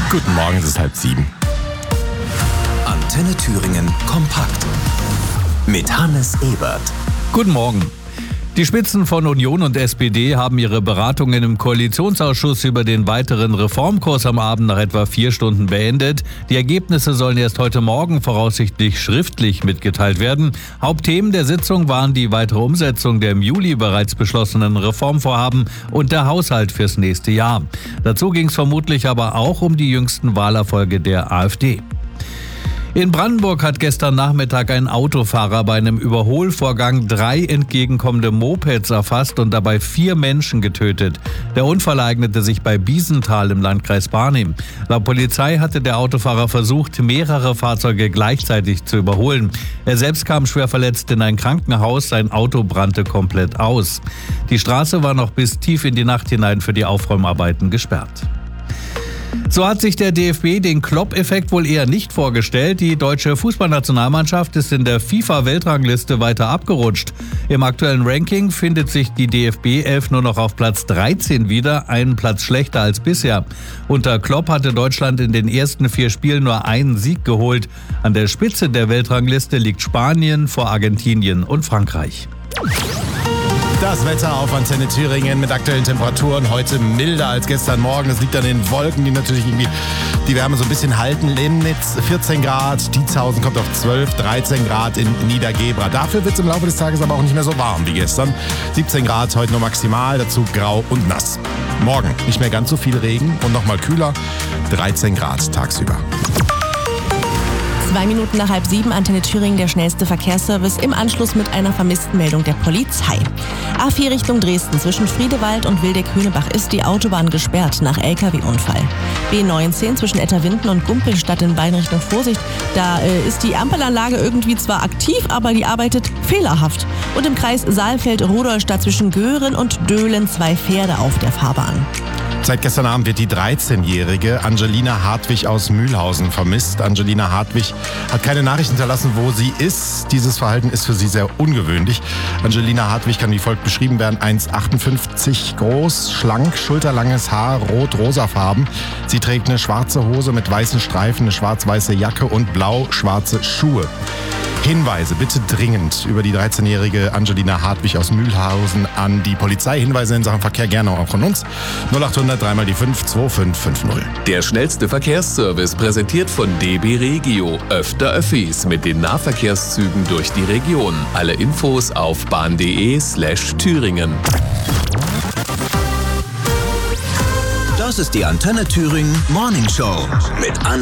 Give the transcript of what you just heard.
Guten Morgen, es ist 6:30. Antenne Thüringen kompakt mit Hannes Ebert. Guten Morgen. Die Spitzen von Union und SPD haben ihre Beratungen im Koalitionsausschuss über den weiteren Reformkurs am Abend nach etwa 4 Stunden beendet. Die Ergebnisse sollen erst heute Morgen voraussichtlich schriftlich mitgeteilt werden. Hauptthemen der Sitzung waren die weitere Umsetzung der im Juli bereits beschlossenen Reformvorhaben und der Haushalt fürs nächste Jahr. Dazu ging es vermutlich aber auch um die jüngsten Wahlerfolge der AfD. In Brandenburg hat gestern Nachmittag ein Autofahrer bei einem Überholvorgang 3 entgegenkommende Mopeds erfasst und dabei 4 Menschen getötet. Der Unfall ereignete sich bei Biesenthal im Landkreis Barnim. Laut Polizei hatte der Autofahrer versucht, mehrere Fahrzeuge gleichzeitig zu überholen. Er selbst kam schwer verletzt in ein Krankenhaus, sein Auto brannte komplett aus. Die Straße war noch bis tief in die Nacht hinein für die Aufräumarbeiten gesperrt. So hat sich der DFB den Klopp-Effekt wohl eher nicht vorgestellt. Die deutsche Fußballnationalmannschaft ist in der FIFA-Weltrangliste weiter abgerutscht. Im aktuellen Ranking findet sich die DFB-11 nur noch auf Platz 13 wieder, einen Platz schlechter als bisher. Unter Klopp hatte Deutschland in den ersten 4 Spielen nur einen Sieg geholt. An der Spitze der Weltrangliste liegt Spanien vor Argentinien und Frankreich. Das Wetter auf Antenne Thüringen mit aktuellen Temperaturen. Heute milder als gestern Morgen. Das liegt an den Wolken, die natürlich irgendwie die Wärme so ein bisschen halten. Lemnitz 14 Grad, Dietshausen kommt auf 12, 13 Grad in Niedergebra. Dafür wird es im Laufe des Tages aber auch nicht mehr so warm wie gestern. 17 Grad heute nur maximal, dazu grau und nass. Morgen nicht mehr ganz so viel Regen und nochmal kühler, 13 Grad tagsüber. 2 Minuten nach 6:30, Antenne Thüringen, der schnellste Verkehrsservice im Anschluss mit einer Vermisstenmeldung der Polizei. A4 Richtung Dresden, zwischen Friedewald und Wildeck-Hönebach ist die Autobahn gesperrt nach LKW-Unfall. B19 zwischen Etterwinden und Gumpelstadt in Beinrichtung Vorsicht. Da ist die Ampelanlage irgendwie zwar aktiv, aber die arbeitet fehlerhaft. Und im Kreis Saalfeld-Rudolstadt zwischen Göhren und Döhlen 2 Pferde auf der Fahrbahn. Seit gestern Abend wird die 13-jährige Angelina Hartwig aus Mühlhausen vermisst. Angelina Hartwig hat keine Nachricht hinterlassen, wo sie ist. Dieses Verhalten ist für sie sehr ungewöhnlich. Angelina Hartwig kann wie folgt beschrieben werden: 1,58 groß, schlank, schulterlanges Haar, rot-rosafarben. Sie trägt eine schwarze Hose mit weißen Streifen, eine schwarz-weiße Jacke und blau-schwarze Schuhe. Hinweise bitte dringend über die 13-jährige Angelina Hartwig aus Mühlhausen an die Polizei. Hinweise in Sachen Verkehr gerne auch von uns. 0800 3 mal die 5 2550. Der schnellste Verkehrsservice präsentiert von DB Regio. Öfter Öffis mit den Nahverkehrszügen durch die Region. Alle Infos auf bahn.de/Thüringen. Das ist die Antenne Thüringen Morning Show mit Anne